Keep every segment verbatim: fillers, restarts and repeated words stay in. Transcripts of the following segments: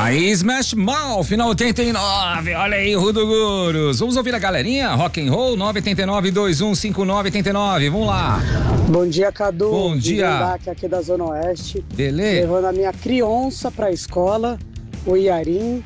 Aí, Smash Mouth, final oitenta e nove, olha aí, Rudo Guros. Vamos ouvir a galerinha? Rock and Roll, nove oito nove, dois um cinco nove oito nove, vamos lá. Bom dia, Cadu. Bom dia. Aqui, aqui da Zona Oeste. Beleza. Levando a minha criança pra escola, o Iarim.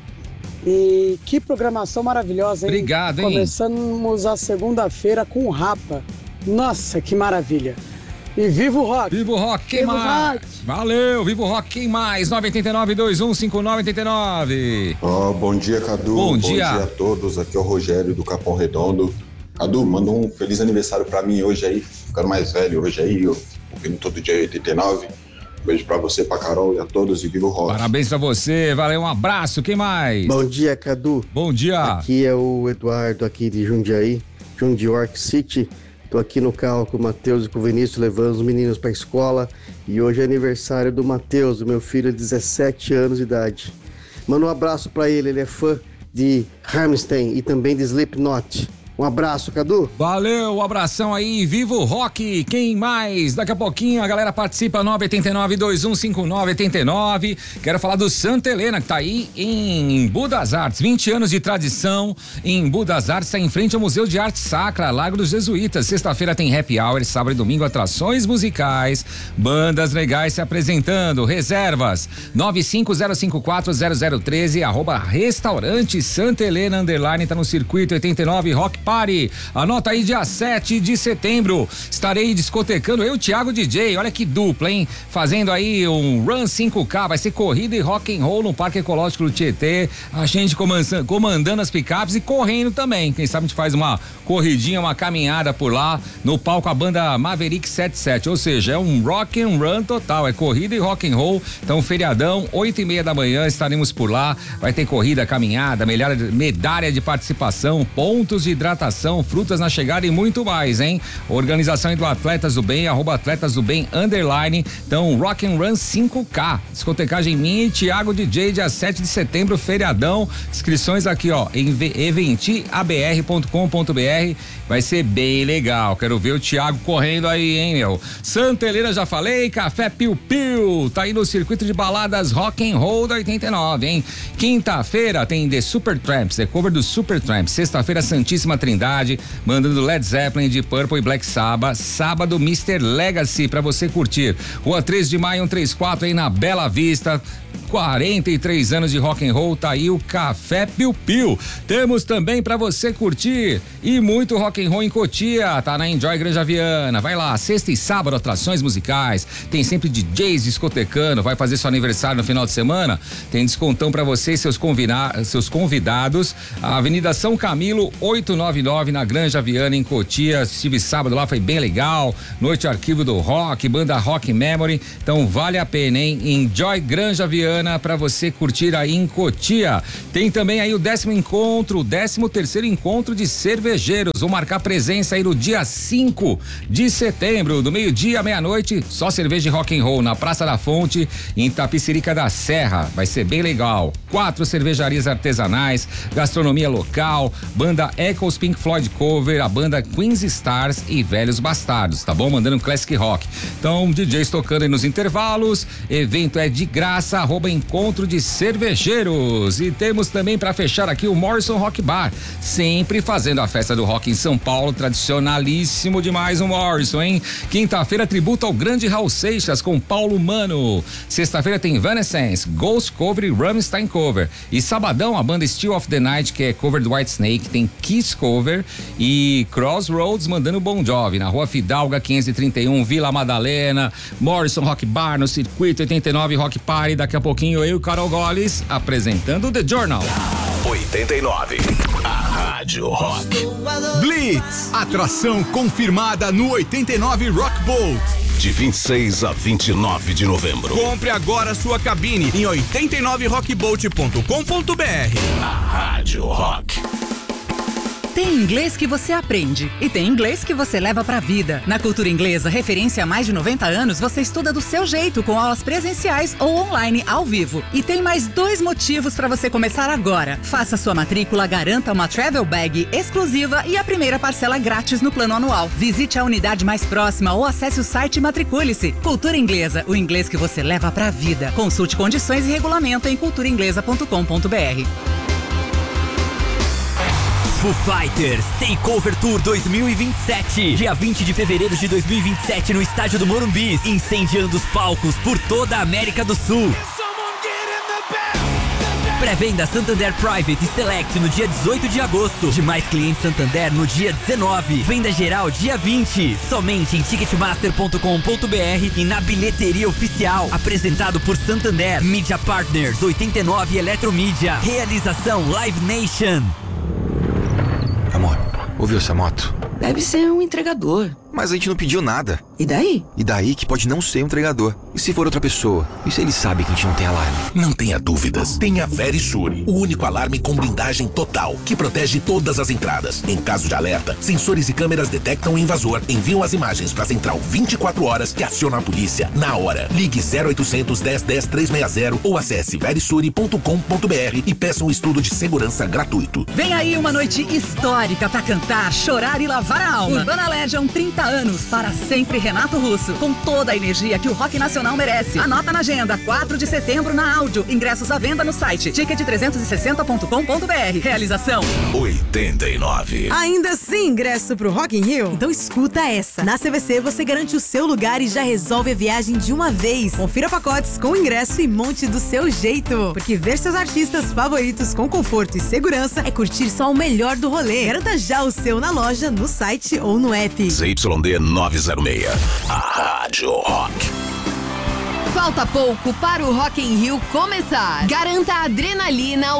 E que programação maravilhosa, hein? Obrigado, hein? Começamos a segunda-feira com o Rapa. Nossa, que maravilha. E viva o rock! Viva o rock, quem Viva mais? rock. Valeu, viva o rock, quem mais? nove oito nove, dois um cinco nove oito nove. Oh, bom dia, Cadu. Bom, bom dia. dia a todos. Aqui é o Rogério do Capão Redondo. Cadu, manda um feliz aniversário pra mim hoje aí, ficando mais velho hoje aí, eu ouvindo todo dia oitenta e nove. Beijo pra você, pra Carol e a todos e viva o rock. Parabéns pra você, valeu, um abraço, quem mais? Bom dia, Cadu. Bom dia. Aqui é o Eduardo aqui de Jundiaí, Jundiork City. Tô aqui no carro com o Matheus e com o Vinícius levando os meninos pra escola e hoje é aniversário do Matheus, meu filho de dezessete anos de idade. Manda um abraço pra ele, ele é fã de Rammstein e também de Slipknot. Um abraço, Cadu. Valeu, um abração aí, viva o rock, quem mais? Daqui a pouquinho a galera participa, nove oito nove, dois um cinco nove oito nove. Quero falar do Santa Helena, que tá aí em Budas Artes, vinte anos de tradição em Budas Artes, tá em frente ao Museu de Arte Sacra, Lago dos Jesuítas. Sexta-feira tem happy hour, sábado e domingo atrações musicais, bandas legais se apresentando, reservas nove cinco zero cinco quatro zero zero um três, arroba restaurante Santa Helena, underline, tá no circuito oitenta e nove Rock Party. Anota aí, dia sete de setembro, estarei discotecando eu, Thiago D J, olha que dupla, hein? Fazendo aí um Run cinco K, vai ser corrida e rock and roll no Parque Ecológico do Tietê, a gente comandando as picapes e correndo também, quem sabe a gente faz uma corridinha, uma caminhada por lá, no palco a banda Maverick setenta e sete, ou seja, é um rock and run total, é corrida e rock and roll, então feriadão, oito e meia da manhã, estaremos por lá, vai ter corrida, caminhada, medalha de participação, pontos de hidratação, frutas na chegada e muito mais, hein? Organização aí do Atletas do Bem, arroba Atletas do Bem, underline, então Rock and Run cinco K, discotecagem minha e Thiago D J, dia sete de setembro, feriadão, inscrições aqui, ó, em eventi a b r ponto com ponto b r, vai ser bem legal, quero ver o Thiago correndo aí, hein, meu? Santa Helena, já falei, Café Piu Piu, tá aí no circuito de baladas Rock and Roll da oitenta e nove, hein? Quinta-feira tem The Supertramps, é cover do Supertramps, sexta-feira Santíssima Trindade, mandando Led Zeppelin, de Purple e Black Sabbath, sábado mister Legacy pra você curtir, Rua três de maio cento e trinta e quatro aí na Bela Vista, quarenta e três anos de rock and roll, tá aí o Café Piu Piu. Temos também pra você curtir e muito rock and roll em Cotia, tá na Enjoy Granja Viana, vai lá, sexta e sábado atrações musicais, tem sempre D Js discotecando, vai fazer seu aniversário no final de semana, tem descontão pra você e seus, convida- seus convidados, a Avenida São Camilo oitocentos e noventa e nove na Granja Viana em Cotia, estive sábado lá, foi bem legal, noite arquivo do rock, banda Rock Memory, então vale a pena, hein? Enjoy Granja Viana pra você curtir aí em Cotia. Tem também aí o décimo encontro, o décimo terceiro encontro de cervejeiros, vou marcar presença aí no dia cinco de setembro, do meio-dia à meia-noite, só cerveja e rock and roll na Praça da Fonte, em Tapicerica da Serra, vai ser bem legal, quatro cervejarias artesanais, gastronomia local, banda Echoes Pink Floyd Cover, a banda Queens Stars e Velhos Bastardos, tá bom? Mandando um classic rock. Então, D Js tocando aí nos intervalos, evento é de graça, arroba encontro de cervejeiros. E temos também para fechar aqui o Morrison Rock Bar, sempre fazendo a festa do rock em São Paulo, tradicionalíssimo demais o Morrison, hein? Quinta-feira tributo ao grande Raul Seixas com Paulo Mano. Sexta-feira tem Evanescence, Ghost Cover e Rammstein Cover. E sabadão a banda Still of the Night, que é cover do Whitesnake, tem Kiss Cover e Crossroads mandando Bon Jovi na Rua Fidalga quinhentos e trinta e um, Vila Madalena. Morrison Rock Bar no circuito oitenta e nove Rock Party. Daqui a pouquinho eu e o Carol Goles apresentando The Journal. oitenta e nove, a Rádio Rock. Blitz, atração confirmada no oitenta e nove Rock Boat. De vinte e seis a vinte e nove de novembro. Compre agora sua cabine em oitenta e nove rock boat ponto com ponto b r. A Rádio Rock. Tem inglês que você aprende e tem inglês que você leva pra vida. Na Cultura Inglesa, referência há mais de noventa anos, você estuda do seu jeito, com aulas presenciais ou online ao vivo. E tem mais dois motivos para você começar agora. Faça sua matrícula, garanta uma travel bag exclusiva e a primeira parcela grátis no plano anual. Visite a unidade mais próxima ou acesse o site e matricule-se. Cultura Inglesa, o inglês que você leva pra vida. Consulte condições e regulamento em cultura inglesa ponto com ponto b r. Foo Fighters Takeover Tour dois mil e vinte e sete. Dia vinte de fevereiro de dois mil e vinte e sete no estádio do Morumbi, incendiando os palcos por toda a América do Sul. Pré-venda Santander Private e Select no dia dezoito de agosto. Demais clientes Santander no dia dezenove. Venda geral dia vinte. Somente em ticketmaster ponto com ponto b r e na bilheteria oficial. Apresentado por Santander. Media Partners oitenta e nove Eletromídia. Realização Live Nation. Amor, ouviu essa moto? Deve ser um entregador. Mas a gente não pediu nada. E daí? E daí que pode não ser um entregador. E se for outra pessoa? E se ele sabe que a gente não tem alarme? Não tenha dúvidas. Tenha a Verisure, o único alarme com blindagem total, que protege todas as entradas. Em caso de alerta, sensores e câmeras detectam o invasor, enviam as imagens para a central vinte e quatro horas e aciona a polícia na hora. Ligue zero oitocentos, dez, dez, trezentos e sessenta ou acesse verisure ponto com ponto b r e peça um estudo de segurança gratuito. Vem aí uma noite histórica pra cantar, chorar e lavar a alma. Urbana Legend, trinta anos, para sempre Renato Russo, com toda a energia que o rock nacional merece. Anota na agenda, quatro de setembro na Áudio. Ingressos à venda no site ticket trezentos e sessenta ponto com ponto b r. Realização oitenta e nove. Ainda sem ingresso pro Rock in Rio? Então escuta essa. Na C V C você garante o seu lugar e já resolve a viagem de uma vez. Confira pacotes com ingresso e monte do seu jeito. Porque ver seus artistas favoritos com conforto e segurança é curtir só o melhor do rolê. Garanta já o seu na loja, no site ou no app. Z Y D novecentos e seis, a Rádio Rock. Falta pouco para o Rock in Rio começar. Garanta a adrenalina